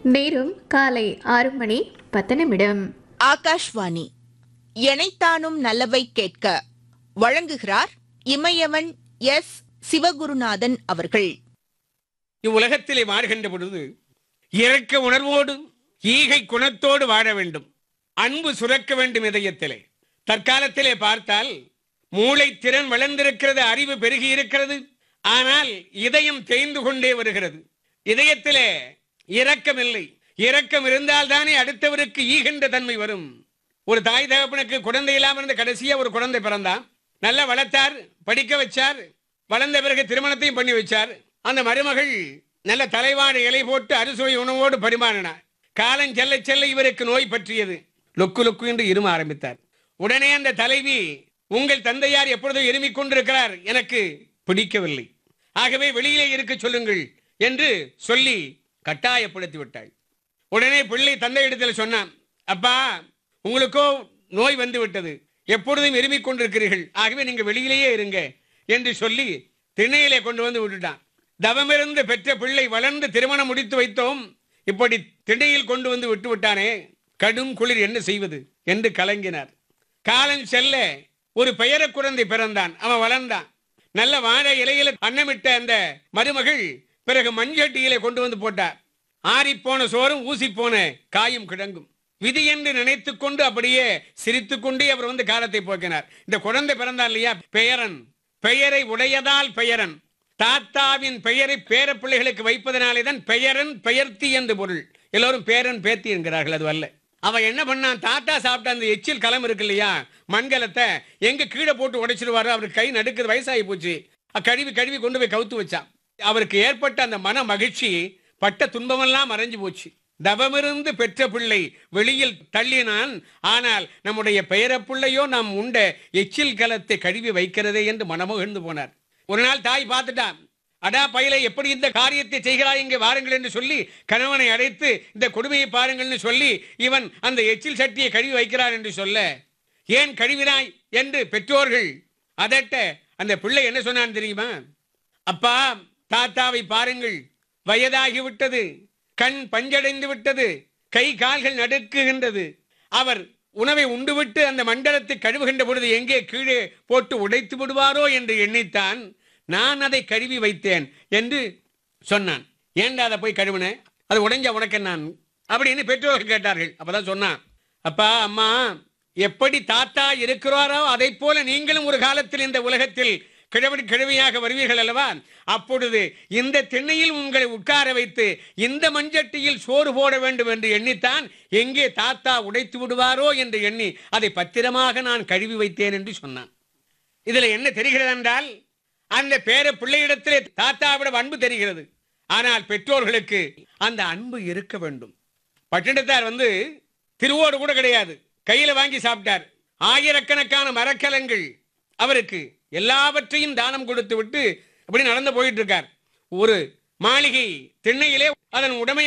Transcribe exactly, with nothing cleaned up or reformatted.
நேரம் காலை ஆறு மணி பத்து நிமிடம். ஆகாஷ்வாணி எனைத்தானும் நல்லவை கேட்க வழங்குகிறார் இமயவன் எஸ் சிவகுருநாதன் அவர்கள். இவ்வுலகத்திலே வாழ்கின்ற பொழுது இரக்க உணர்வோடு ஈகை குணத்தோடு வாழ வேண்டும். அன்பு சுரக்க வேண்டும் இதயத்திலே. தற்காலத்திலே பார்த்தால் மூளை திறன் வளர்ந்திருக்கிறது, அறிவு பெருகி இருக்கிறது. ஆனால் இதயம் தேய்ந்து கொண்டே வருகிறது. இதயத்திலே இரக்கம் இல்லை. இரக்கம் இருந்தால் தானே அடுத்தவருக்கு ஈகின்ற தன்மை வரும். ஒரு தாய் தகப்பனுக்கு குழந்தை இல்லாமல் இருந்த கடைசியா ஒரு குழந்தை பிறந்தான். நல்லா வளர்த்தார், படிக்க வச்சார். வளர்ந்த பிறகு திருமணத்தையும் பண்ணி வச்சார். அந்த மருமகள் நல்ல தலைவாழை இலை போட்டு அறுசுவை உணவோடு பரிமாறினார். காலம் செல்ல செல்ல இவருக்கு நோய் பற்றியது. லொக்கு லொக்கு என்று இரும ஆரம்பித்தார். உடனே அந்த தலைவி, உங்கள் தந்தையார் எப்பொழுதும் இருமிக் கொண்டிருக்கிறார், எனக்கு பிடிக்கவில்லை, ஆகவே வெளியிலே இருக்க சொல்லுங்கள் என்று சொல்லி கட்டாயப்படுத்தி விட்டாள். உடனே பிள்ளை தந்தை இடத்தில் சொன்னான், அப்பா உங்களுக்கோ நோய் வந்து விட்டது, எப்பொழுதும் இருமிக் கொண்டிருக்கிறீர்கள், ஆகவே நீங்க வெளியிலேயே இருங்க என்று சொல்லி திண்ணையிலே கொண்டு வந்து விட்டுட்டான். தவமிருந்து பெற்ற பிள்ளை வளர்ந்து திருமணம் முடித்து வைத்தோம், இப்படி திண்ணையில் கொண்டு வந்து விட்டு விட்டானே, கடும் குளிர் என்ன செய்வது என்று கலங்கினார். காலம் செல்ல ஒரு பெயர குழந்தை பிறந்தான். அவன் வளர்ந்தான். நல்ல வாழை இலையில அன்னமிட்ட அந்த மருமகள் பிறகு மண்சட்டியிலே கொண்டு வந்து போட்டார். ஆறிப்போன சோறும் ஊசி போன காயும் கிடங்கும். விதி என்று நினைத்துக் கொண்டு அப்படியே சிரித்துக் கொண்டே அவர் வந்து காலத்தை போக்கினார். இந்த குழந்தை பிறந்தான் இல்லையா, பெயரன். பெயரை உடையதால் பெயரன். தாத்தாவின் பெயரை பேர பிள்ளைகளுக்கு வைப்பதனாலே தான் பெயரன் பெயர்த்தி என்று பொருள். எல்லோரும் பேரன் பேத்தி என்கிறார்கள், அது அல்ல. அவன் என்ன பண்ணான், தாத்தா சாப்பிட்ட அந்த எச்சில் கலம் இருக்கு இல்லையா, மண்கலத்தை எங்க கீழே போட்டு உடைச்சிடுவாரு. அவருக்கு கை நடுக்குது, வயசாகி போச்சு. கழுவி கழுவி கொண்டு போய் கவுத்து வச்சான். அவருக்கு ஏற்பட்ட அந்த மன மகிழ்ச்சி பட்ட துன்பமெல்லாம் மறைஞ்சு போச்சு. தவமிருந்து பெற்ற பிள்ளை வெளியில் தள்ளினான். ஆனால் நம்முடைய பெயர பிள்ளையோ நாம் உண்ட எச்சில் கலத்தை கழுவி வைக்கிறதே என்று மனமகிழ்ந்து போனார். ஒரு நாள் தாய் பார்த்துட்டான். அடா பயிலை, எப்படி இந்த காரியத்தை செய்கிறாய், இங்கே வாருங்கள் என்று சொல்லி கணவனை அழைத்து இந்த கொடுமையை பாருங்கள்னு சொல்லி இவன் அந்த எச்சில் சட்டியை கழுவி வைக்கிறான் என்று சொல்ல, ஏன் கழுவினாய் என்று பெற்றோர்கள் அதட்ட அந்த பிள்ளை என்ன சொன்னான் தெரியுமா, அப்பா தாத்தாவை பாருங்கள், வயதாகிவிட்டது, கண் பஞ்சடைந்து விட்டது, கை கால்கள் நடுக்குகின்றது. அவர் உணவை உண்டுவிட்டு அந்த மண்டலத்தை கழுவுகின்ற பொழுது எங்கே கீழே போட்டு உடைத்து விடுவாரோ என்று எண்ணித்தான் நான் அதை கழுவி வைத்தேன் என்று சொன்னான். ஏண்டா அதை போய் கழுவுன, அது உடைஞ்ச உனக்கு நான் அப்படின்னு பெற்றோர்கள் கேட்டார்கள். அப்பதான் சொன்னான், அப்பா அம்மா எப்படி தாத்தா இருக்கிறாரோ அதை போல நீங்களும் ஒரு காலத்தில் இந்த உலகத்தில் கிழவன் கிழவியாக வருவீர்கள் அல்லவா, அப்பொழுது இந்த திண்ணையில் உங்களை உட்கார வைத்து இந்த மஞ்சட்டியில் சோறு போட வேண்டும் என்று எண்ணித்தான் எங்கே தாத்தா உடைத்து விடுவாரோ என்று எண்ணி அதை பத்திரமாக நான் கழுவி வைத்தேன் என்று சொன்னான். இதுல என்ன தெரிகிறது என்றால், அந்த பேர பிள்ளையிடத்திலே தாத்தாவிட அன்பு தெரிகிறது. ஆனால் பெற்றோர்களுக்கு அந்த அன்பு இருக்க வேண்டும். பட்டினத்தார் வந்து திருவோடு கூட கிடையாது, கையில வாங்கி சாப்பிட்டார். ஆயிரக்கணக்கான மரக்கலங்கள் அவருக்கு எல்லாவற்றையும் தானம் கொடுத்து விட்டு அப்படி நடந்து போயிட்டு இருக்கார். ஒரு மாளிகை திண்ணையிலே அதன் உடமை